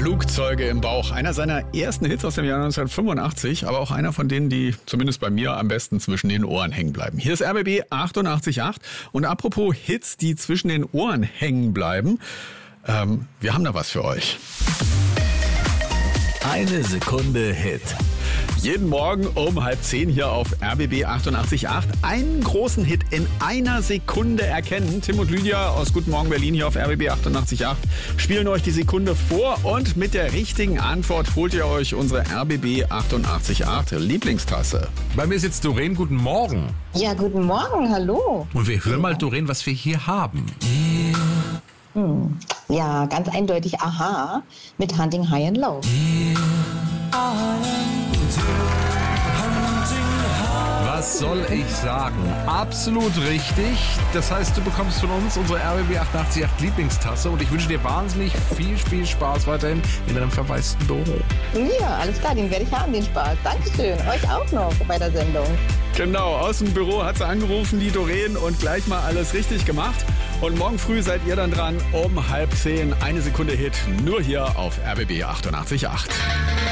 Flugzeuge im Bauch. Einer seiner ersten Hits aus dem Jahr 1985, aber auch einer von denen, die zumindest bei mir am besten zwischen den Ohren hängen bleiben. Hier ist RBB 88.8 und apropos Hits, die zwischen den Ohren hängen bleiben, wir haben da was für euch. Eine Sekunde Hit. Jeden Morgen um 9:30 hier auf RBB 88.8 einen großen Hit in einer Sekunde erkennen. Tim und Lydia aus Guten Morgen Berlin hier auf RBB 88.8 spielen euch die Sekunde vor und mit der richtigen Antwort holt ihr euch unsere RBB 88.8 Lieblingstasse. Bei mir ist jetzt Doreen, guten Morgen. Ja, guten Morgen, hallo. Und wir hören mal, Doreen, was wir hier haben. Ja, ganz eindeutig Aha mit Hunting High and Low. Was soll ich sagen? Absolut richtig. Das heißt, du bekommst von uns unsere RBB 88.8 Lieblingstasse und ich wünsche dir wahnsinnig viel Spaß weiterhin in deinem verwaisten Büro. Ja, alles klar, den werde ich haben, den Spaß. Dankeschön, euch auch noch bei der Sendung. Genau, aus dem Büro hat sie angerufen, die Doreen, und gleich mal alles richtig gemacht. Und morgen früh seid ihr dann dran um 9:30. Eine Sekunde Hit, nur hier auf RBB 88.8.